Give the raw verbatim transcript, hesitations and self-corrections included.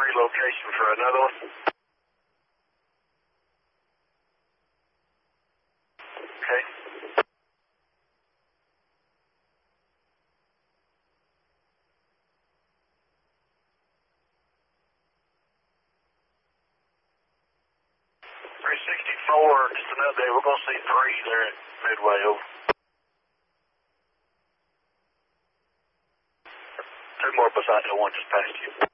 three location for another one. Okay. three sixty-four, just an update. We're going to see three there at Midway. Over. Two more beside the one just past you.